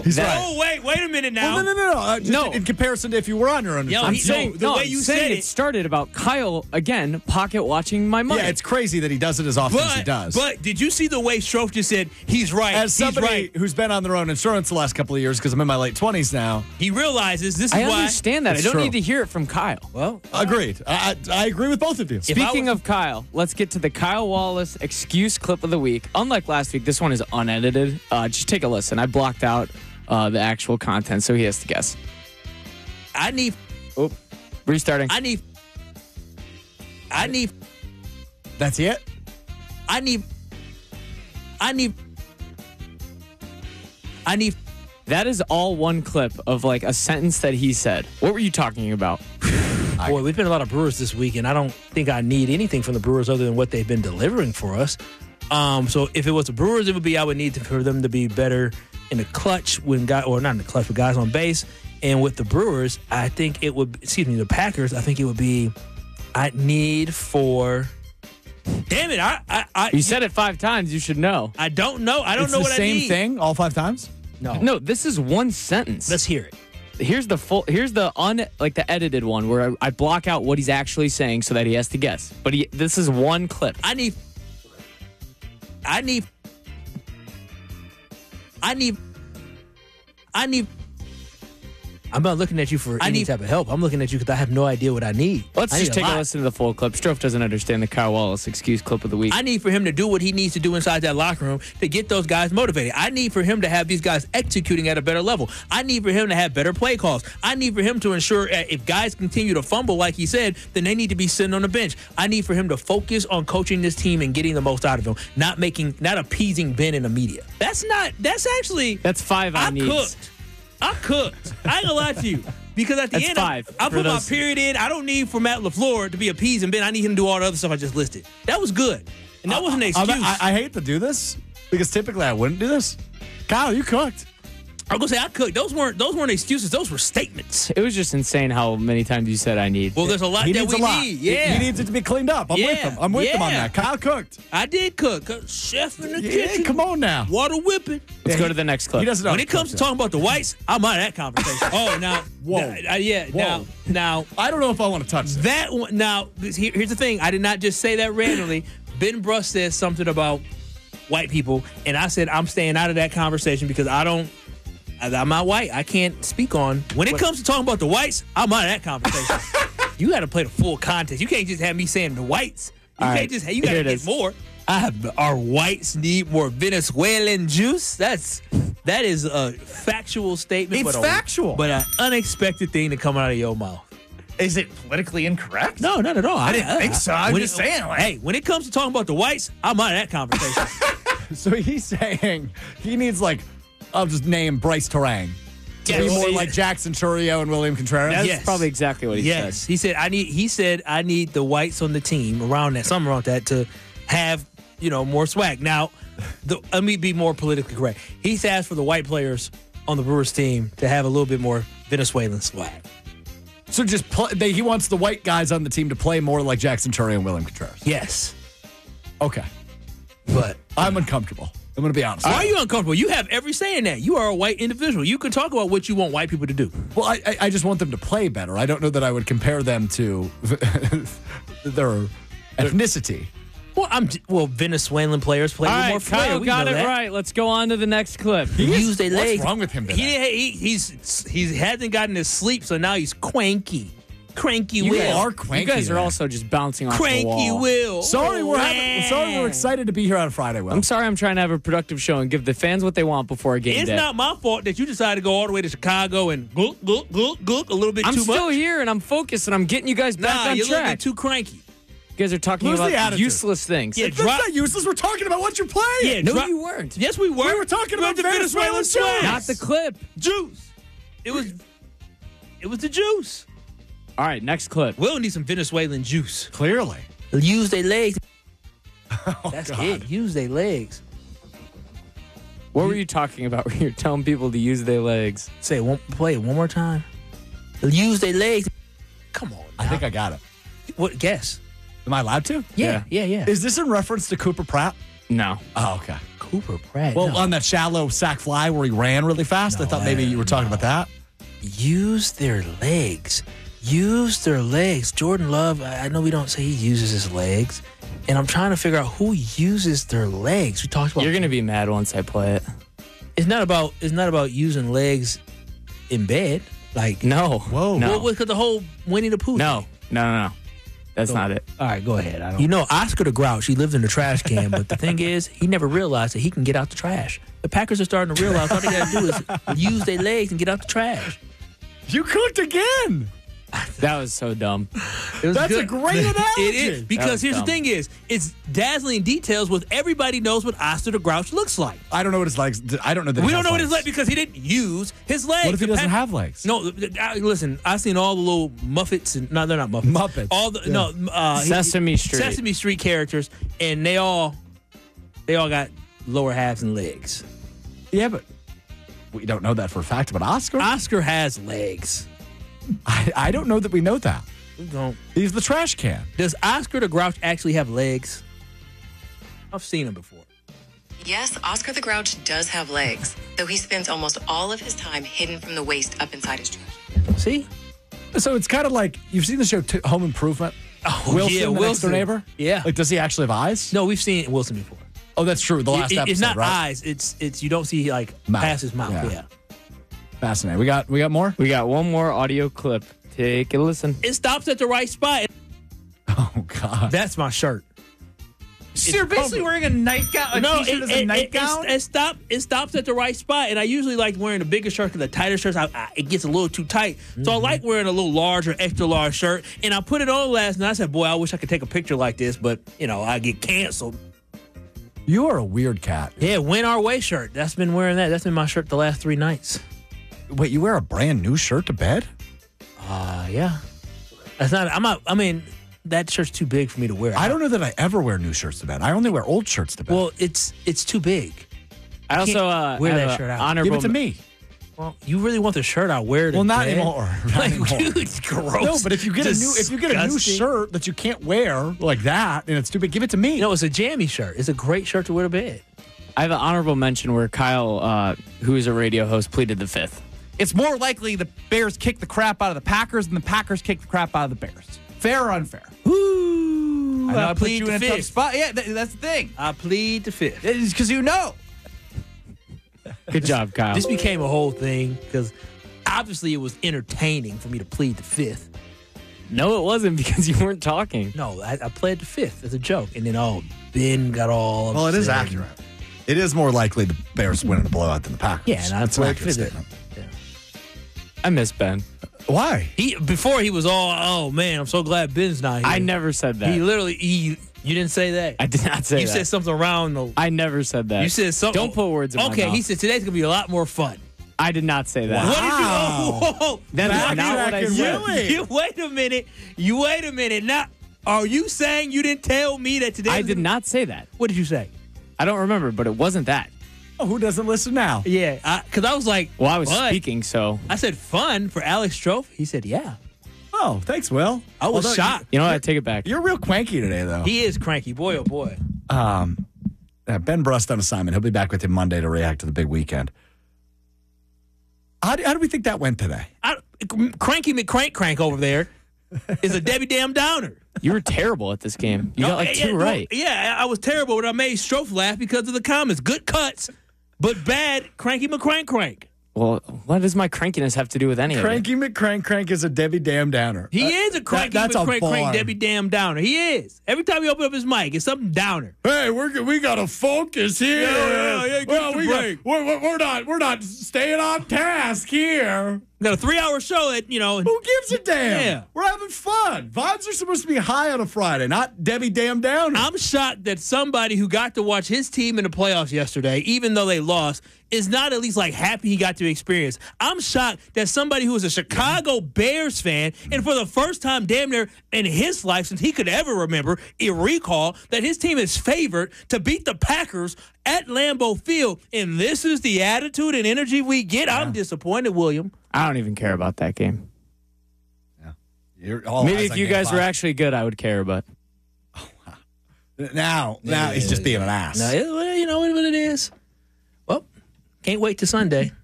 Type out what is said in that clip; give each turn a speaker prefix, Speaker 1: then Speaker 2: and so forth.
Speaker 1: He's right.
Speaker 2: Oh, wait a minute now.
Speaker 1: Well, no.
Speaker 3: No.
Speaker 1: In comparison to if you were on your own.
Speaker 2: Yo,
Speaker 3: I'm
Speaker 2: he-
Speaker 3: saying
Speaker 2: no, the way you said
Speaker 3: it
Speaker 2: it-
Speaker 3: started about Kyle again pocket watching my money.
Speaker 1: Yeah, it's crazy that he does it as often as he does.
Speaker 2: But did you see the way Strofe just said, he's right,
Speaker 1: as somebody
Speaker 2: he's right.
Speaker 1: who's been on their own insurance the last couple of years, because I'm in my late 20s now.
Speaker 2: He realizes this is
Speaker 3: I
Speaker 2: why.
Speaker 3: understand that. I
Speaker 1: It's
Speaker 3: don't
Speaker 1: true.
Speaker 3: need to hear it from Kyle.
Speaker 2: Well,
Speaker 1: Agreed. I agree with both of you.
Speaker 3: Speaking of Kyle, let's get to the Kyle Wallace excuse clip of the week. Unlike last week, this one is unedited. Just take a listen. I blocked out the actual content, so he has to guess.
Speaker 2: I need.
Speaker 3: Restarting.
Speaker 2: I need.
Speaker 1: That's it?
Speaker 2: I need.
Speaker 3: That is all one clip of like a sentence that he said. What were you talking about?
Speaker 4: Boy, we've been a lot of Brewers this week, and I don't think I need anything from the Brewers other than what they've been delivering for us. So if it was the Brewers, it would be I would need for them to be better in the clutch or not in the clutch, but guys on base. And with the Brewers, I think it would. The Packers. I think it would be. I need for.
Speaker 2: Damn it!
Speaker 3: You said it 5 times. You should know.
Speaker 2: I don't know. I don't
Speaker 1: It's
Speaker 2: know
Speaker 1: the
Speaker 2: what I
Speaker 1: same
Speaker 2: need.
Speaker 1: thing all 5 times?
Speaker 3: No, this is one sentence.
Speaker 4: Let's hear it.
Speaker 3: Here's the edited one where I block out what he's actually saying so that he has to guess. But this is one clip.
Speaker 2: I need.
Speaker 4: I'm not looking at you for any
Speaker 2: need-
Speaker 4: type of help. I'm looking at you because I have no idea what I need.
Speaker 3: Let's
Speaker 4: I
Speaker 3: just
Speaker 4: need
Speaker 3: take a
Speaker 4: lot.
Speaker 3: listen to the full clip. Strofe doesn't understand the Kyle Wallace excuse clip of the week.
Speaker 2: I need for him to do what he needs to do inside that locker room to get those guys motivated. I need for him to have these guys executing at a better level. I need for him to have better play calls. I need for him to ensure if guys continue to fumble like he said, then they need to be sitting on the bench. I need for him to focus on coaching this team and getting the most out of them, not appeasing Ben in the media. That's
Speaker 3: 5 I need.
Speaker 2: I cooked. I ain't gonna lie to you. Because at the
Speaker 3: That's
Speaker 2: end,
Speaker 3: 5
Speaker 2: I
Speaker 3: for
Speaker 2: put my
Speaker 3: those.
Speaker 2: period in. I don't need for Matt LaFleur to be appeasing Ben. I need him to do all the other stuff I just listed. That was good. And that wasn't an excuse.
Speaker 1: I hate to do this because typically I wouldn't do this. Kyle, you cooked.
Speaker 2: I'm gonna say I cooked. Those weren't excuses. Those were statements.
Speaker 3: It was just insane how many times you said I need.
Speaker 2: Well, there's a lot
Speaker 1: He
Speaker 2: that
Speaker 1: needs
Speaker 2: we
Speaker 1: a lot.
Speaker 2: need. Yeah,
Speaker 1: He needs it to be cleaned up. I'm with
Speaker 2: Yeah.
Speaker 1: him. I'm with him on
Speaker 2: Yeah.
Speaker 1: that. Kyle cooked.
Speaker 2: I did cook. Chef in the
Speaker 1: Yeah,
Speaker 2: kitchen.
Speaker 1: come on now.
Speaker 2: Water whipping.
Speaker 3: Let's go to the next clip.
Speaker 1: He doesn't know
Speaker 2: When
Speaker 1: how
Speaker 2: it comes to
Speaker 1: cook,
Speaker 2: talking about the whites, I'm out of that conversation. Oh, now,
Speaker 1: Whoa.
Speaker 2: yeah,
Speaker 1: Whoa.
Speaker 2: now.
Speaker 1: though. I don't know if I want to touch this.
Speaker 2: That one, now, here's the thing. I did not just say that randomly. Ben Bruss said something about white people, and I said I'm staying out of that conversation because I'm not white. I can't speak on. When it comes to talking about the whites, I'm out of that conversation. You got to play the full context. You can't just have me saying the whites. You
Speaker 3: All
Speaker 2: can't
Speaker 3: right,
Speaker 2: just. You got to
Speaker 3: here it
Speaker 2: get
Speaker 3: is.
Speaker 2: more. Our whites need more Venezuelan juice. That is a factual statement.
Speaker 1: It's
Speaker 2: but
Speaker 1: factual.
Speaker 2: but an unexpected thing to come out of your mouth.
Speaker 5: Is it politically incorrect?
Speaker 2: No, not at all. I
Speaker 5: didn't think so. I'm just saying, like-
Speaker 2: Hey, when it comes to talking about the whites, I'm out of that conversation.
Speaker 1: So he's saying he needs I'll just name Bryce Terang. To be
Speaker 2: Yes.
Speaker 1: more like Jackson Churio and William Contreras.
Speaker 3: That's
Speaker 2: Yes.
Speaker 3: probably exactly what he
Speaker 2: Yes,
Speaker 3: said.
Speaker 2: he said I need the whites on the team something around that to have more swag. Now, let me be more politically correct. He's asked for the white players on the Brewers team to have a little bit more Venezuelan swag.
Speaker 1: So just he wants the white guys on the team to play more like Jackson Churio and William Contreras.
Speaker 2: Yes,
Speaker 1: Okay.
Speaker 2: but
Speaker 1: I'm uncomfortable. I'm going to be honest.
Speaker 2: why are you uncomfortable? You have every say in that. You are a white individual. You can talk about what you want white people to do.
Speaker 1: Well, I just want them to play better. I don't know that I would compare them to their ethnicity.
Speaker 2: Well, Venezuelan players play
Speaker 3: All
Speaker 2: with
Speaker 3: right,
Speaker 2: more flair.
Speaker 3: Kyle
Speaker 2: We
Speaker 3: got
Speaker 2: know
Speaker 3: it
Speaker 2: that.
Speaker 3: right. Let's go on to the next clip.
Speaker 2: Use their legs.
Speaker 1: What's wrong with him today?
Speaker 2: He hasn't gotten his sleep, so now he's cranky. Cranky
Speaker 1: You
Speaker 2: Will.
Speaker 1: are cranky.
Speaker 3: You guys are
Speaker 1: today.
Speaker 3: also just bouncing off the
Speaker 2: Cranky
Speaker 3: wall.
Speaker 2: Will.
Speaker 1: Sorry, we're excited to be here on Friday, Will.
Speaker 3: I'm sorry I'm trying to have a productive show and give the fans what they want before a game
Speaker 2: It's
Speaker 3: day.
Speaker 2: not my fault that you decided to go all the way to Chicago and gook a little bit
Speaker 3: I'm
Speaker 2: too
Speaker 3: still
Speaker 2: much.
Speaker 3: here and I'm focused and I'm getting you guys back
Speaker 2: Nah,
Speaker 3: on
Speaker 2: you're a little
Speaker 3: track.
Speaker 2: bit too cranky.
Speaker 3: You guys are talking
Speaker 1: Lose the
Speaker 3: about
Speaker 1: attitude.
Speaker 3: useless things.
Speaker 2: Yeah,
Speaker 1: That's not useless. We're talking about what you're playing.
Speaker 2: Yeah,
Speaker 3: No, you weren't.
Speaker 2: Yes, we were.
Speaker 1: We were talking about
Speaker 2: the
Speaker 1: Venezuelan
Speaker 2: swag.
Speaker 1: juice.
Speaker 3: Not the clip.
Speaker 2: Juice. It was the juice.
Speaker 3: All right, next clip.
Speaker 2: We'll need some Venezuelan juice.
Speaker 1: Clearly.
Speaker 2: Use their legs. That's
Speaker 1: God.
Speaker 2: it. Use their legs.
Speaker 3: What were you talking about when you're telling people to use their legs?
Speaker 2: Play it one more time. Use their legs. Come on.
Speaker 1: I think I got it.
Speaker 2: What? Guess.
Speaker 1: Am I allowed to?
Speaker 2: Yeah.
Speaker 1: Is this in reference to Cooper Pratt?
Speaker 3: No.
Speaker 1: Oh, okay.
Speaker 4: Cooper Pratt.
Speaker 1: Well,
Speaker 4: no.
Speaker 1: on that shallow sack fly where he ran really fast, I thought maybe you were talking about that.
Speaker 4: Use their legs. Use their legs. Jordan Love, I know we don't say he uses his legs. And I'm trying to figure out who uses their legs. We talked about
Speaker 3: You're gonna be mad once I play it.
Speaker 4: it's not about using legs in bed. Like
Speaker 3: No.
Speaker 1: Whoa.
Speaker 3: No.
Speaker 4: What was the whole Winnie the Pooh?
Speaker 3: No.
Speaker 4: thing?
Speaker 3: No. That's not it.
Speaker 4: All right, go ahead. You know, Oscar the Grouch, he lived in the trash can, but the thing is, he never realized that he can get out the trash. The Packers are starting to realize all they got to do is use their legs and get out the trash.
Speaker 1: You cooked again.
Speaker 3: That was so dumb.
Speaker 4: It was
Speaker 1: That's
Speaker 4: good.
Speaker 1: a great analogy.
Speaker 4: It is, because
Speaker 3: was
Speaker 4: here's
Speaker 3: dumb.
Speaker 4: the thing is, it's dazzling details with everybody knows what Oscar the Grouch looks like.
Speaker 1: I don't know what his legs. I don't know that.
Speaker 4: We
Speaker 1: he
Speaker 4: don't
Speaker 1: has
Speaker 4: know what his
Speaker 1: legs.
Speaker 4: legs because he didn't use his legs.
Speaker 1: What if he
Speaker 4: The
Speaker 1: doesn't
Speaker 4: Pack-
Speaker 1: have legs?
Speaker 4: No, listen. I've seen all the little Muppets and no, they're not Muppets.
Speaker 1: Muppets.
Speaker 4: All the
Speaker 3: Sesame Street.
Speaker 4: Sesame Street characters, and they all got lower halves and legs.
Speaker 1: Yeah, but we don't know that for a fact about Oscar.
Speaker 4: Oscar has legs.
Speaker 1: I don't know that we know that.
Speaker 4: We don't.
Speaker 1: He's the trash can.
Speaker 4: Does Oscar the Grouch actually have legs? I've seen him before.
Speaker 6: Yes, Oscar the Grouch does have legs, though he spends almost all of his time hidden from the waist up inside his trash.
Speaker 4: See?
Speaker 1: So it's kind of like you've seen the show Home Improvement.
Speaker 4: Oh,
Speaker 1: Wilson,
Speaker 4: yeah,
Speaker 1: the next
Speaker 4: Wilson.
Speaker 1: door neighbor.
Speaker 4: Yeah.
Speaker 1: Like, does he actually have eyes?
Speaker 4: No, we've seen Wilson before.
Speaker 1: Oh, that's true. The last episode,
Speaker 4: it's not
Speaker 1: right?
Speaker 4: eyes. It's you don't see like
Speaker 1: Mouth.
Speaker 4: past his mouth.
Speaker 1: Yeah.
Speaker 4: Yeah.
Speaker 1: Fascinating. We got more.
Speaker 3: We got one more audio clip. Take a listen.
Speaker 4: It stops at the right spot.
Speaker 1: Oh God.
Speaker 4: That's my shirt.
Speaker 5: So you're basically wearing a nightgown. A t-shirt as a nightgown.
Speaker 4: It stops at the right spot, and I usually like wearing the bigger shirt because the tighter shirts, it gets a little too tight. So I like wearing a little large or extra large shirt. And I put it on last night. I said, "Boy, I wish I could take a picture like this, but I get canceled."
Speaker 1: You are a weird cat.
Speaker 4: Yeah, Win Our Way shirt. That's been wearing that. That's been my shirt the last 3 nights.
Speaker 1: Wait, you wear a brand new shirt to bed?
Speaker 4: Yeah. That's not. I'm not. I mean, that shirt's too big for me to wear.
Speaker 1: I don't know that I ever wear new shirts to bed. I only wear old shirts to bed.
Speaker 4: Well, it's too big.
Speaker 3: I also
Speaker 4: wear
Speaker 3: have
Speaker 4: that
Speaker 3: a
Speaker 4: shirt out.
Speaker 3: honorable.
Speaker 1: give it to me.
Speaker 4: Well, you really want the shirt I wear? To
Speaker 1: Well, not
Speaker 4: bed?
Speaker 1: anymore. Not
Speaker 4: Like,
Speaker 1: anymore.
Speaker 4: dude, it's gross.
Speaker 1: No, but if you get a new
Speaker 4: Disgusting.
Speaker 1: shirt that you can't wear like that and it's too big, give it to me.
Speaker 4: It's a jammy shirt. It's a great shirt to wear to bed.
Speaker 3: I have an honorable mention where Kyle, who is a radio host, pleaded the fifth.
Speaker 5: It's more likely the Bears kick the crap out of the Packers than the Packers kick the crap out of the Bears. Fair or unfair?
Speaker 4: Ooh,
Speaker 5: I know I put
Speaker 4: plead
Speaker 5: you
Speaker 4: the
Speaker 5: in a tough
Speaker 4: fifth.
Speaker 5: spot. Yeah, that's the thing.
Speaker 4: I plead the fifth.
Speaker 5: It's because you know.
Speaker 3: Good job, Kyle.
Speaker 4: This became a whole thing because obviously it was entertaining for me to plead the fifth.
Speaker 3: No, it wasn't because you weren't talking.
Speaker 4: No, I pled the fifth as a joke, and then Ben got all.
Speaker 1: Well, it is
Speaker 4: upset.
Speaker 1: accurate. It is more likely the Bears win in a blowout than the Packers.
Speaker 4: Yeah, and I
Speaker 1: That's an
Speaker 4: played
Speaker 1: accurate
Speaker 4: fifth.
Speaker 1: statement.
Speaker 3: I miss Ben.
Speaker 1: Why?
Speaker 4: Before he was all, oh man, I'm so glad Ben's not here.
Speaker 3: I never said that.
Speaker 4: He literally, you didn't say that.
Speaker 3: I did not say
Speaker 4: You
Speaker 3: that.
Speaker 4: said something around the.
Speaker 3: I never said that.
Speaker 4: You said something.
Speaker 3: Don't put words in my
Speaker 4: Okay,
Speaker 3: mouth.
Speaker 4: he said today's gonna be a lot more fun.
Speaker 3: I did not say that.
Speaker 1: Wow.
Speaker 4: What did you? Oh,
Speaker 3: That is not what I said.
Speaker 1: Really?
Speaker 4: You wait a minute. You wait a minute. Now, are you saying you didn't tell me that today?
Speaker 3: I did not say that.
Speaker 4: What did you say?
Speaker 3: I don't remember, but it wasn't that.
Speaker 1: Oh, who doesn't listen now?
Speaker 4: Yeah, because I was like,
Speaker 3: Well, I was
Speaker 4: fun.
Speaker 3: speaking, so
Speaker 4: I said fun for Alex Strofe. He said, yeah.
Speaker 1: Oh, thanks, Will.
Speaker 4: I was
Speaker 1: Although
Speaker 4: shocked.
Speaker 3: you know what? I take it back.
Speaker 1: You're real cranky today, though.
Speaker 4: He is cranky, boy. Oh boy.
Speaker 1: Ben Brust on assignment. He'll be back with him Monday to react to the big weekend. How do we think that went today?
Speaker 4: Cranky McCrank over there is a Debbie Damn Downer.
Speaker 3: You were terrible at this game. You got like two right.
Speaker 4: Yeah, I was terrible, but I made Strofe laugh because of the comments. Good cuts, but bad Cranky McCrank.
Speaker 3: Well, what does my crankiness have to do with any of it?
Speaker 1: Cranky McCrank is a Debbie Damn Downer.
Speaker 4: He is a Cranky
Speaker 1: that's a
Speaker 4: McCrank
Speaker 1: bar.
Speaker 4: Debbie Damn Downer. He is. Every time he open up his mic, it's something downer.
Speaker 1: Hey, we got to focus here.
Speaker 4: Yeah, give us a break.
Speaker 1: We're not staying on task here.
Speaker 4: We got a 3-hour show that,
Speaker 1: Who gives a damn?
Speaker 4: Yeah.
Speaker 1: We're having fun. Vibes are supposed to be high on a Friday, not Debbie Damn Downer.
Speaker 4: I'm shocked that somebody who got to watch his team in the playoffs yesterday, even though they lost, is not at least like happy he got to experience. I'm shocked that somebody who is a Chicago Bears fan and for the first time damn near in his life since he could ever remember, recall that his team is favored to beat the Packers at Lambeau Field. And this is the attitude and energy we get. I'm disappointed, William.
Speaker 3: I don't even care about that game.
Speaker 1: You're all
Speaker 3: Maybe
Speaker 1: eyes
Speaker 3: if
Speaker 1: on
Speaker 3: you
Speaker 1: game
Speaker 3: guys were
Speaker 1: five.
Speaker 3: actually good, I would care, but
Speaker 1: Now he's just being an ass.
Speaker 4: Now, you know what it is. Well, can't wait till Sunday.